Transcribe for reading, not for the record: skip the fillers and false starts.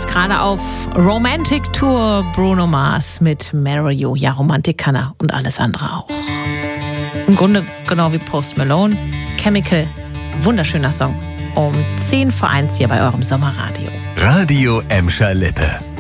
ist gerade auf Romantic Tour Bruno Mars mit Marry You. Ja, Romantik kann er und alles andere auch. Im Grunde genau wie Post Malone. Chemical, wunderschöner Song. Um 10 vor 1 hier bei eurem Sommerradio. Radio Emscher Lippe.